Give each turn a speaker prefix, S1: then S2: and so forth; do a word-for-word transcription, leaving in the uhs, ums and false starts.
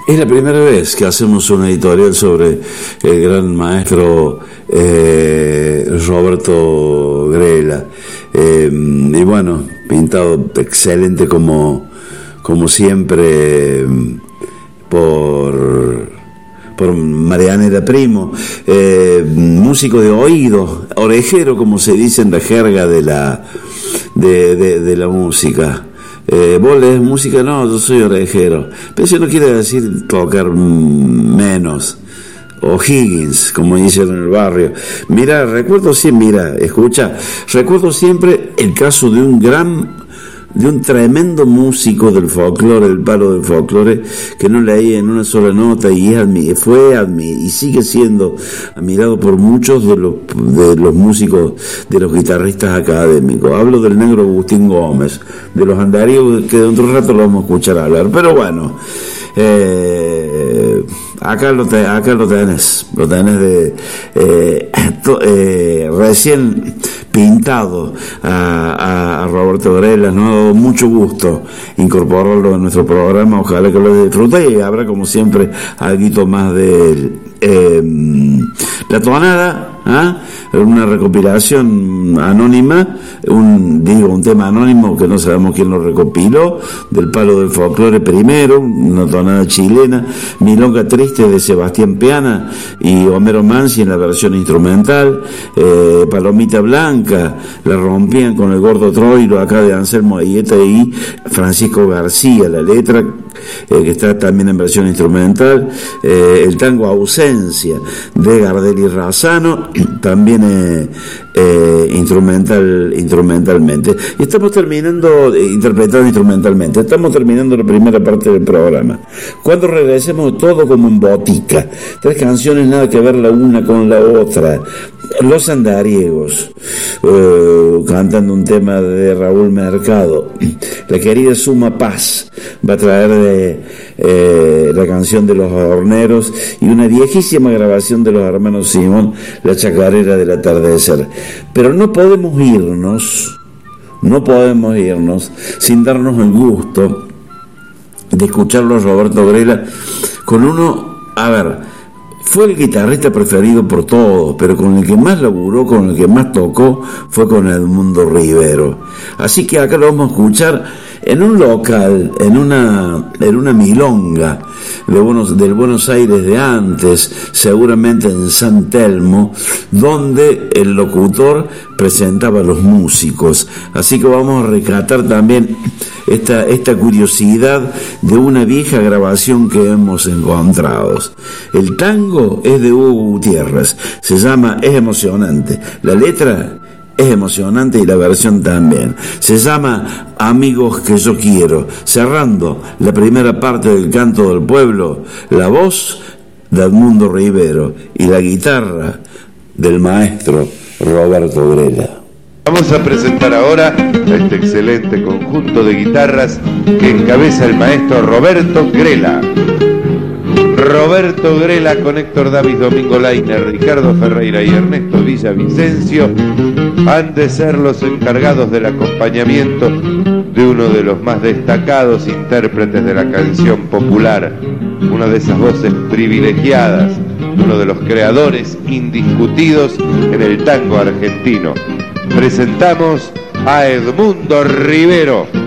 S1: Es la primera vez que hacemos una editorial sobre el gran maestro eh, Roberto Grela. Eh, y bueno, pintado excelente como, como siempre por, por Marianela Primo, eh, músico de oído, orejero como se dice en la jerga de la, de, de, de la música. Eh, ¿Vos lees música? No, yo soy orejero. Pero eso no quiere decir tocar menos. O Higgins, como dicen en el barrio. Mira, recuerdo siempre, mira, escucha, recuerdo siempre el caso de un gran, de un tremendo músico del folclore, del palo del folclore, que no leía en una sola nota y es, fue y sigue siendo admirado por muchos de los, de los músicos, de los guitarristas académicos. Hablo del negro Agustín Gómez, de los andariegos, que de otro rato lo vamos a escuchar hablar. Pero bueno, eh, acá lo te, acá lo tenés, lo tenés de eh, to, eh, recién pintado a, a Roberto Grela. Nos ha dado mucho gusto incorporarlo en nuestro programa. Ojalá que lo disfrute y habrá, como siempre, algo más de él. Eh, la tonada, ¿eh? Una recopilación anónima, un digo un tema anónimo que no sabemos quién lo recopiló, del palo del folclore primero, una tonada chilena, Milonga Triste de Sebastián Piana y Homero Mansi en la versión instrumental, eh, Palomita Blanca, la rompían con el Gordo Troilo acá de Anselmo Ayeta y Francisco García, la letra eh, que está también en versión instrumental, eh, el tango Ausencia de Gardel y Razzano, también eh, eh, instrumental instrumentalmente. Y estamos terminando, eh, interpretado instrumentalmente, estamos terminando la primera parte del programa. Cuando regresemos, todo como en botica, tres canciones nada que ver la una con la otra. Los Andariegos, eh, cantando un tema de Raúl Mercado. La querida Suma Paz va a traer de, eh, la canción de Los Horneros y una viejísima grabación de los hermanos Simón, La Chacarera del Atardecer. Pero no podemos irnos, no podemos irnos sin darnos el gusto de escucharlo a Roberto Grela con uno, a ver, fue el guitarrista preferido por todos, pero con el que más laburó, con el que más tocó, fue con Edmundo Rivero. Así que acá lo vamos a escuchar en un local, en una, en una milonga de Buenos, del Buenos Aires de antes, seguramente en San Telmo, donde el locutor presentaba a los músicos. Así que vamos a rescatar también esta, esta curiosidad de una vieja grabación que hemos encontrado. El tango es de Hugo Gutiérrez, se llama Es Emocionante. La letra es emocionante y la versión también. Se llama Amigos que yo quiero. Cerrando la primera parte del Canto del Pueblo, la voz de Edmundo Rivero y la guitarra del maestro Roberto Grela.
S2: Vamos a presentar ahora a este excelente conjunto de guitarras que encabeza el maestro Roberto Grela. Roberto Grela con Héctor Davis, Domingo Lainer, Ricardo Ferreira y Ernesto Villavicencio han de ser los encargados del acompañamiento de uno de los más destacados intérpretes de la canción popular, una de esas voces privilegiadas, uno de los creadores indiscutidos en el tango argentino. Presentamos a Edmundo Rivero.